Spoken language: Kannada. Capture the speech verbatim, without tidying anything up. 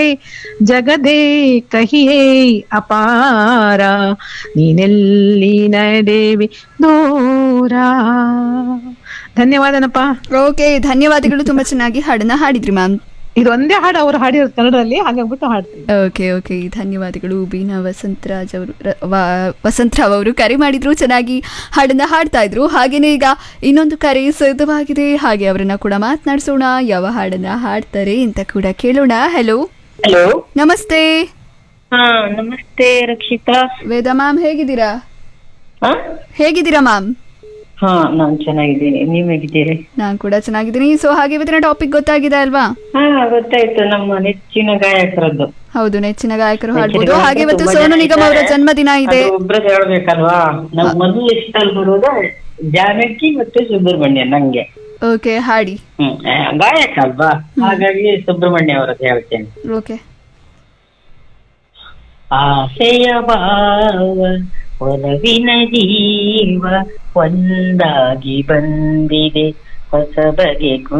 ಜಗದೇ ಕಹಿಯೇ ಅಪಾರ, ನೀನೆಲ್ಲಿ ನಡೆವಿ ದೂರ. ಧನ್ಯವಾದನಪ್ಪ. ಓಕೆ, ಧನ್ಯವಾದಗಳು. ತುಂಬಾ ಚೆನ್ನಾಗಿ ಹಾಡನ್ನ ಹಾಡಿದ್ರಿ ಮ್ಯಾಮ್. ಇದೊಂದೇ ಹಾಡು ಅವ್ರು ಹಾಡಿರೋದು ಕನ್ನಡದಲ್ಲಿ, ಹಾಗಾಗ್ಬಿಟ್ಟು ಹಾಡ್ತೀವಿ. ಓಕೆ ಓಕೆ ಧನ್ಯವಾದಗಳು. ಬೀನಾ ವಸಂತರಾಜ್ ಅವರು ವಸಂತರಾವ್ ಅವರು ಕರೆ ಮಾಡಿದ್ರು, ಚೆನ್ನಾಗಿ ಹಾಡನ್ನ ಹಾಡ್ತಾ ಇದ್ರು. ಹಾಗೇನೆ ಈಗ ಇನ್ನೊಂದು ಕರೆ ಸಿದ್ಧವಾಗಿದೆ, ಹಾಗೆ ಅವರನ್ನ ಕೂಡ ಮಾತನಾಡಿಸೋಣ. ಯಾವ ಹಾಡನ್ನ ಹಾಡ್ತಾರೆ ಅಂತ ಕೂಡ ಕೇಳೋಣ. ಹಲೋ ಹಲೋ, ನಮಸ್ತೆ. ಹಾ ನಮಸ್ತೆ ರಕ್ಷಿತಾ. ವೇದಾ ಮ್ಯಾಮ್ ಹೇಗಿದ್ದೀರಾ? ಹಾ ಹೇಗಿದ್ದೀರಾ ಮ್ಯಾಮ್? ಹಾ ನಾನ್ ಚೆನ್ನಾಗಿದ್ದೀನಿ, ನೀವ್ ಹೇಗಿದ್ದೀರಿ? ನಾನ್ ಕೂಡ ಚೆನ್ನಾಗಿದ್ದೀನಿ. ಸೊ ಹಾಗೆ ಇವತ್ತಿನ ಟಾಪಿಕ್ ಗೊತ್ತಾಗಿದೆ ಅಲ್ವಾ? ಹಾ ಗೊತ್ತಾಯ್ತು, ನಮ್ಮ ನೆಚ್ಚಿನ ಗಾಯಕರದ್ದು. ಹೌದು, ನೆಚ್ಚಿನ ಗಾಯಕರು ಹಾಡ್ಬೋದು. ಹಾಗೆ ಇವತ್ತು ಸೋನು ನಿಗಮ್ ಅವರ ಜನ್ಮದಿನ ಇದೆ. ಒಬ್ರದ್ದು ಹೇಳ್ಬೇಕಲ್ವಾ, ನಮ್ ಮೊದಲು ಇಷ್ಟ ಬರೋದು ಜಾನಕಿ ಮತ್ತೆ ಸುಬ್ರಹ್ಮಣ್ಯ ನಂಗೆ. ಓಕೆ, ಹಾಡಿ. ಹ್ಮ್ ಗಾಯಕ ಅಲ್ವಾ, ಹಾಗಾಗಿ ಸುಬ್ರಹ್ಮಣ್ಯ ಅವರದ್ದು ಹೇಳ್ತೇನೆ. ಓಕೆ. ಆಸೆಯ ಭಾವ ಒಲವಿನ ಜೀವ ಒಂದಾಗಿ ಬಂದಿದೆ, ಹೊಸ ಬಗೆ